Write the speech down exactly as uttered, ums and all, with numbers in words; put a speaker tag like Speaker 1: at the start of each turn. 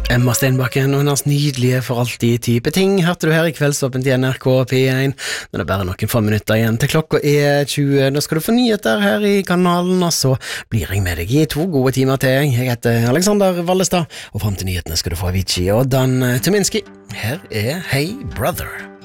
Speaker 1: Emma Steinbakken og hennes nydelige for alltid type ting hørte du her i Kveldsåpen til N R K P én. Nå er det bare noen få minutter igjen til klokka er tjue. Da skal du få nyheter her i kanalen, og så blir jeg med deg i to gode timer til. Jeg heter Alexander Vallestad, og frem til nyhetene skal du få Avicii og Dan Tuminski. Her er Hey Brother.